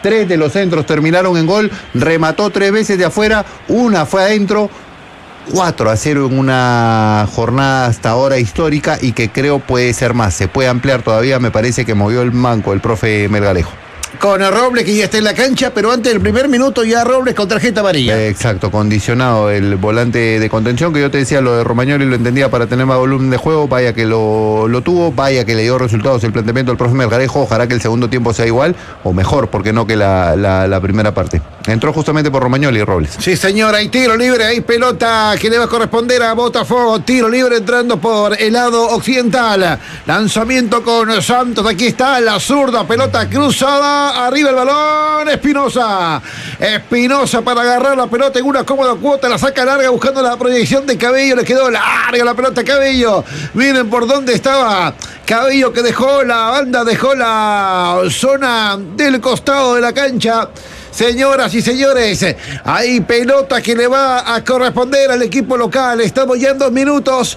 3 de los centros terminaron en gol, remató 3 veces de afuera, una fue adentro. 4-0 en una jornada hasta ahora histórica y que creo puede ser más, se puede ampliar todavía, me parece que movió el banco el profe Melgarejo. Con Robles que ya está en la cancha, pero antes del primer minuto ya Robles con tarjeta amarilla. Exacto, condicionado el volante de contención, que yo te decía lo de Romagnoli lo entendía para tener más volumen de juego, vaya que lo tuvo, vaya que le dio resultados el planteamiento del profe Melgarejo, ojalá que el segundo tiempo sea igual o mejor, porque no que la primera parte. Entró justamente por Romagnoli y Robles. Sí, señor, hay tiro libre, hay pelota que le va a corresponder a Botafogo, tiro libre entrando por el lado occidental, lanzamiento con Santos, aquí está la zurda, pelota cruzada, arriba el balón, Espinosa para agarrar la pelota en una cómoda cuota, la saca larga buscando la proyección de Cabello, le quedó larga la pelota a Cabello, miren por dónde estaba Cabello que dejó la banda, dejó la zona del costado de la cancha. Señoras y señores, hay pelota que le va a corresponder al equipo local. Estamos ya en 2 minutos,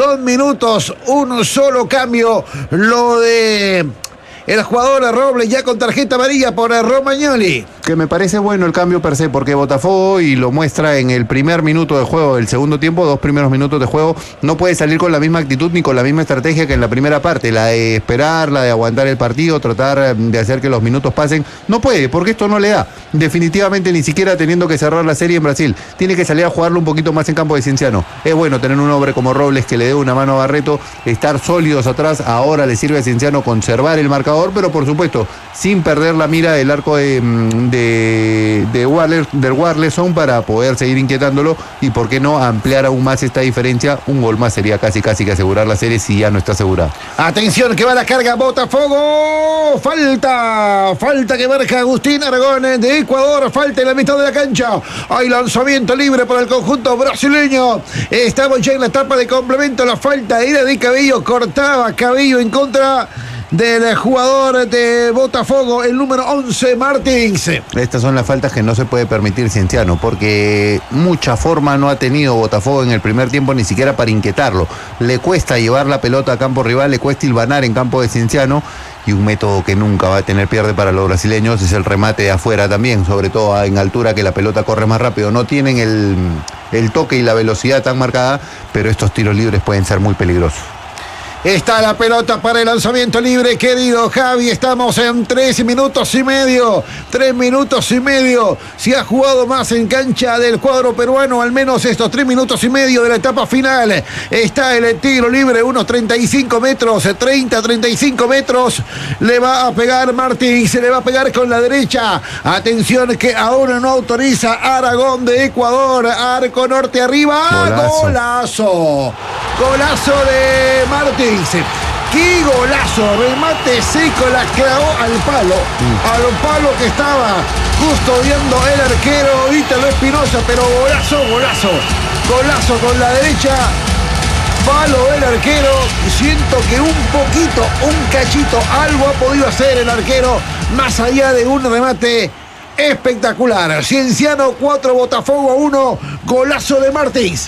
un solo cambio. Lo de el jugador Robles ya con tarjeta amarilla por Romagnoli. Que me parece bueno el cambio per se, porque Botafogo, y lo muestra en el primer minuto de juego del segundo tiempo, 2 primeros minutos de juego, no puede salir con la misma actitud ni con la misma estrategia que en la primera parte, la de esperar, la de aguantar el partido, tratar de hacer que los minutos pasen. No puede, porque esto no le da. Definitivamente ni siquiera teniendo que cerrar la serie en Brasil. Tiene que salir a jugarlo un poquito más en campo de Cienciano. Es bueno tener un hombre como Robles que le dé una mano a Barreto, estar sólidos atrás. Ahora le sirve a Cienciano conservar el marcador, pero por supuesto, sin perder la mira del arco del Warleson para poder seguir inquietándolo y por qué no ampliar aún más esta diferencia. Un gol más sería casi que asegurar la serie si ya no está asegurada. Atención que va la carga Botafogo, falta que marca Agustín Aragón de Ecuador, falta en la mitad de la cancha, hay lanzamiento libre para el conjunto brasileño, estamos ya en la etapa de complemento, la falta era de Cabello, cortaba Cabello en contra del jugador de Botafogo, el número 11, Martins. Estas son las faltas que no se puede permitir Cienciano, porque mucha forma no ha tenido Botafogo en el primer tiempo, ni siquiera para inquietarlo. Le cuesta llevar la pelota a campo rival, le cuesta hilvanar en campo de Cienciano, y un método que nunca va a tener pierde para los brasileños es el remate de afuera también, sobre todo en altura, que la pelota corre más rápido. No tienen el toque y la velocidad tan marcada, pero estos tiros libres pueden ser muy peligrosos. Está la pelota para el lanzamiento libre, querido Javi. Estamos en 3 minutos y medio. 3 minutos y medio. Si ha jugado más en cancha del cuadro peruano, al menos estos 3 minutos y medio de la etapa final. Está el tiro libre, unos 35 metros, 35 metros. Le va a pegar Martín, se le va a pegar con la derecha. Atención que aún no autoriza Aragón de Ecuador. Arco norte arriba. Golazo. Golazo de Martín. ¡Qué golazo! Remate seco, la clavó al palo que estaba custodiando el arquero Ítalo Espinosa, pero golazo con la derecha, palo del arquero. Siento que un cachito, algo ha podido hacer el arquero, más allá de un remate espectacular. Cienciano 4, Botafogo 1, golazo de Martins.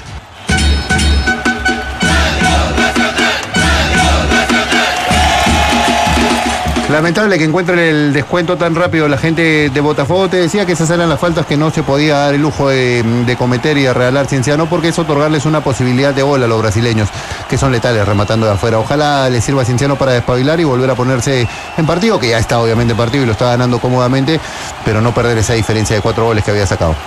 Lamentable que encuentren el descuento tan rápido la gente de Botafogo. Te decía que esas eran las faltas que no se podía dar el lujo de cometer y de regalar Cienciano, porque es otorgarles una posibilidad de gol a los brasileños, que son letales rematando de afuera. Ojalá les sirva a Cienciano para despabilar y volver a ponerse en partido, que ya está obviamente en partido y lo está ganando cómodamente, pero no perder esa diferencia de 4 goles que había sacado.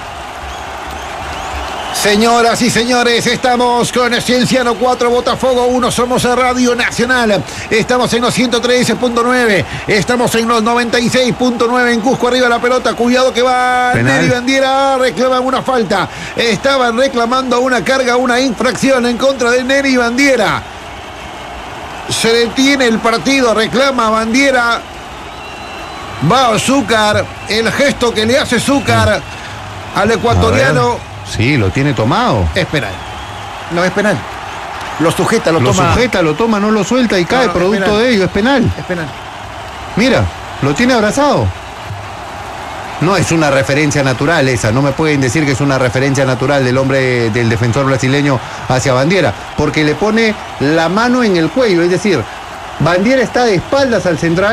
Señoras y señores, estamos con Cienciano 4, Botafogo 1, somos Radio Nacional, estamos en los 113.9, estamos en los 96.9 en Cusco, arriba la pelota, cuidado que va Neri Bandiera, reclaman una falta, estaban reclamando una carga, una infracción en contra de Neri Bandiera, se detiene el partido, reclama Bandiera, va Zúcar, el gesto que le hace Zúcar al ecuatoriano. Sí, lo tiene tomado. Es penal. No es penal. Lo sujeta, lo toma. Lo sujeta, lo toma, no lo suelta y cae producto de ello. Es penal. Es penal. Mira, lo tiene abrazado. No es una referencia natural esa. No me pueden decir que es una referencia natural del hombre, del defensor brasileño hacia Bandiera. Porque le pone la mano en el cuello. Es decir, Bandiera está de espaldas al central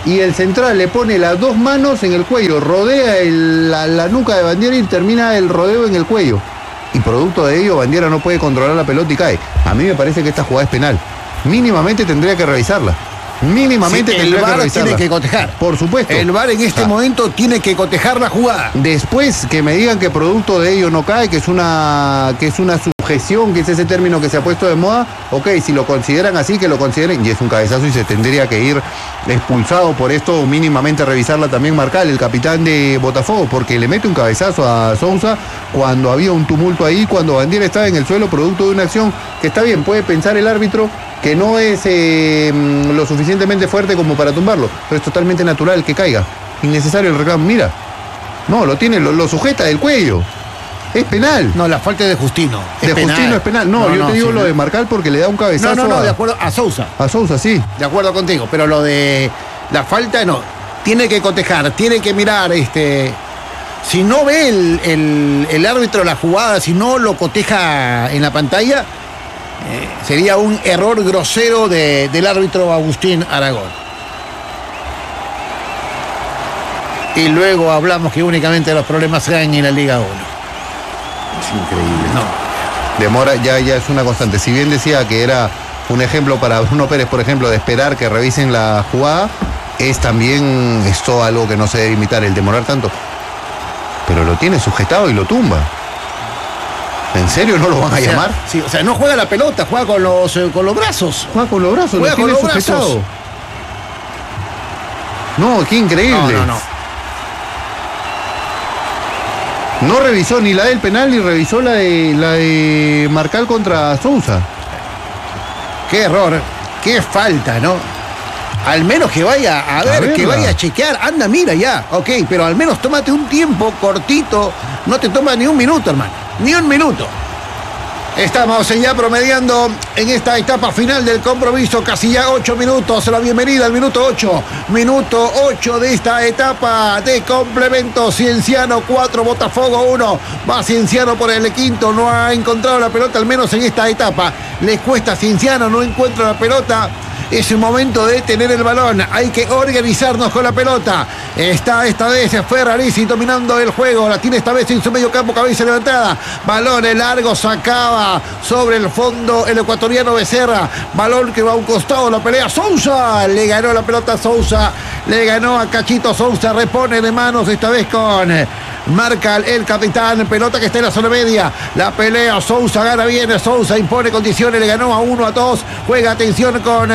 y el central le pone las dos manos en el cuello, rodea la nuca de Bandiera y termina el rodeo en el cuello. Y producto de ello, Bandiera no puede controlar la pelota y cae. A mí me parece que esta jugada es penal. Mínimamente tendría que revisarla. Mínimamente sí, tendría el VAR que revisarla. tiene que cotejar. Por supuesto. El VAR en este momento tiene que cotejar la jugada. Después que me digan que producto de ello no cae, que es una sujeción, que es ese término que se ha puesto de moda, ok, si lo consideran así, que lo consideren, y es un cabezazo y se tendría que ir expulsado por esto, mínimamente revisarla también Marcal, el capitán de Botafogo, porque le mete un cabezazo a Sousa cuando había un tumulto ahí, cuando Bandiera estaba en el suelo, producto de una acción que está bien, puede pensar el árbitro que no es lo suficientemente fuerte como para tumbarlo, pero es totalmente natural que caiga. Innecesario el reclamo. Mira, no, lo tiene, lo sujeta del cuello. Es penal. No, la falta de Justino. De Justino es penal. No, yo te digo lo de Marcal porque le da un cabezazo. No, de acuerdo a Sousa. A Sousa, sí. De acuerdo contigo, pero lo de la falta no. Tiene que cotejar, tiene que mirar, si no ve el árbitro la jugada, si no lo coteja en la pantalla, sería un error grosero del árbitro Agustín Aragón. Y luego hablamos que únicamente los problemas se dan en la Liga 1. Es increíble. No. Demora, ya es una constante. Si bien decía que era un ejemplo para Bruno Pérez, por ejemplo, de esperar que revisen la jugada, es también esto algo que no se debe imitar, el demorar tanto. Pero lo tiene sujetado y lo tumba. ¿En serio no lo van a llamar? Sí, o sea, no juega la pelota, juega con los brazos. Juega con los brazos, juega lo tiene con los sujetado. brazos. No, qué increíble. No. No revisó ni la del penal ni revisó la de Marcal contra Sousa. Qué error, qué falta, ¿no? Al menos que vaya a ver, que vaya a chequear. Anda, mira ya, ok, pero al menos tómate un tiempo cortito. No te toma ni un minuto, hermano. Ni un minuto. Estamos ya promediando en esta etapa final del compromiso, casi ya 8 minutos. La bienvenida al minuto 8. Minuto 8 de esta etapa de complemento. Cienciano 4, Botafogo 1. Va Cienciano por el quinto. No ha encontrado la pelota, al menos en esta etapa. Les cuesta a Cienciano, no encuentra la pelota. Es el momento de tener el balón. Hay que organizarnos con la pelota. Está esta vez Ferrarisi dominando el juego. La tiene esta vez en su medio campo, cabeza levantada. Balón largo, sacaba sobre el fondo el ecuatoriano Becerra. Balón que va a un costado, la pelea Sousa. Le ganó la pelota a Sousa. Le ganó a Cachito Sousa. Repone de manos esta vez con Marcal, el capitán. Pelota que está en la zona media. La pelea Sousa, gana bien. Sousa impone condiciones. Le ganó a 1-2. Juega atención con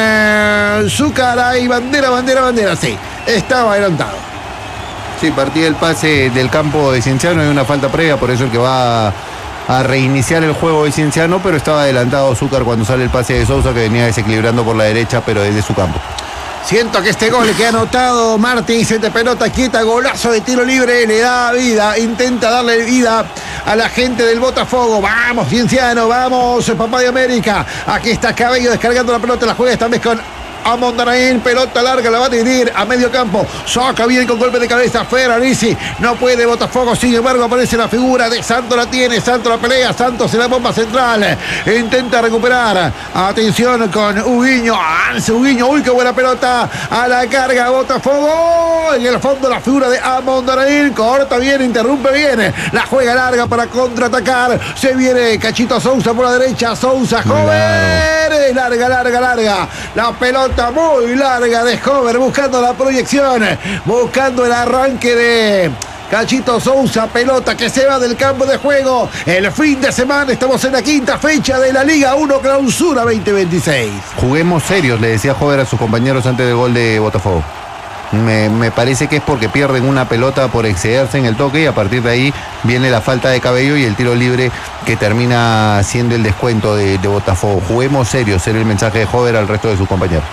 Zúcar y bandera. Sí, estaba adelantado. Sí, partía el pase del campo de Cienciano. Hay una falta previa, por eso el que va a reiniciar el juego de Cienciano, pero estaba adelantado Zúcar cuando sale el pase de Sousa, que venía desequilibrando por la derecha, pero desde su campo. Siento que este gol que ha anotado Martins de pelota quieta, golazo de tiro libre, le da vida, intenta darle vida a la gente del Botafogo. Vamos, Cienciano, vamos, papá de América. Aquí está Cabello descargando la pelota, la juega esta vez con Amondarain, pelota larga, la va a dividir a medio campo. Saca bien con golpe de cabeza Ferrarisi. No puede Botafogo, sin embargo aparece la figura de Santos, la tiene, Santos la pelea, Santos en la bomba central. Intenta recuperar. Atención con Huguiño. Huguiño, uy, qué buena pelota. A la carga Botafogo. En el fondo la figura de Amondarain. Corta bien, interrumpe bien. La juega larga para contraatacar. Se viene Cachito Sousa por la derecha. Sousa, joven. Larga. La pelota muy larga de Hover, buscando la proyección, buscando el arranque de Cachito Sousa, pelota que se va del campo de juego. El fin de semana estamos en la quinta fecha de la Liga 1 Clausura 2026. Juguemos serios, le decía Hover a sus compañeros antes del gol de Botafogo. Me parece que es porque pierden una pelota por excederse en el toque y a partir de ahí viene la falta de Cabello y el tiro libre que termina siendo el descuento de Botafogo. Juguemos serios, era el mensaje de Hover al resto de sus compañeros.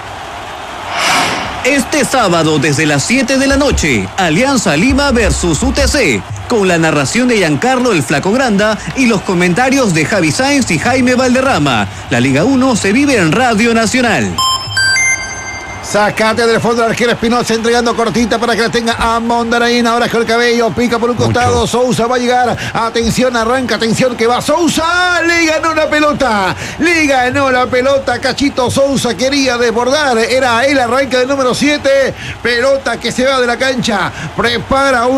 Este sábado desde las 7 de la noche, Alianza Lima versus UTC, con la narración de Giancarlo el Flaco Granda y los comentarios de Javi Sáenz y Jaime Valderrama. La Liga 1 se vive en Radio Nacional. Sacate del fondo del arquero Espinosa, entregando cortita para que la tenga a Mondaraín. Ahora es con el cabello, pica por un costado. Sousa va a llegar. Atención, arranca, atención que va Sousa. Le ganó la pelota. Le ganó la pelota. Cachito Sousa quería desbordar. Era el arranque del número 7. Pelota que se va de la cancha. Prepara un